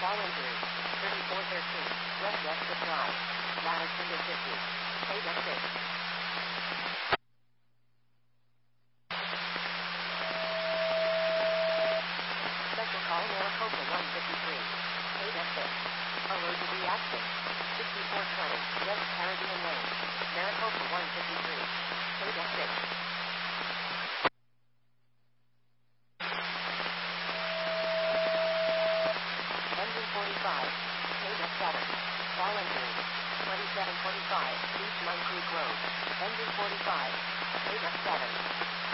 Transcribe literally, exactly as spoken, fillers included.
Fall injury. thirty-four thirteen. West exit drive. Ladder Tinder fifty. eight F six. Special call Maricopa one fifty-three. eight F six. Allergic reaction. sixty-four twenty. West Caribbean Lane. Maricopa one fifty-three. eight F six. Engine forty-five. eight F seven. Fall injury. twenty-seven twenty-five. East Mine Creek Road. Engine forty-five. eight F seven.